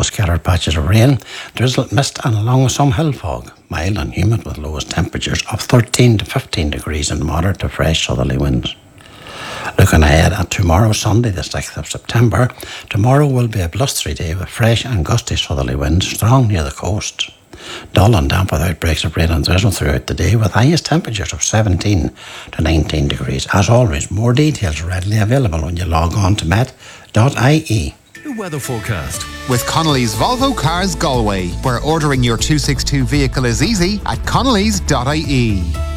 scattered patches of rain, drizzle, mist and along with some hill fog. Mild and humid with lowest temperatures of 13 to 15 degrees and moderate to fresh southerly winds. Looking ahead at tomorrow, Sunday the 6th of September, tomorrow will be a blustery day with fresh and gusty southerly winds strong near the coast. Dull and damp with outbreaks of rain and drizzle throughout the day with highest temperatures of 17 to 19 degrees. As always, more details are readily available when you log on to met.ie. The weather forecast with Connolly's Volvo Cars Galway, where ordering your 262 vehicle is easy at connellys.ie.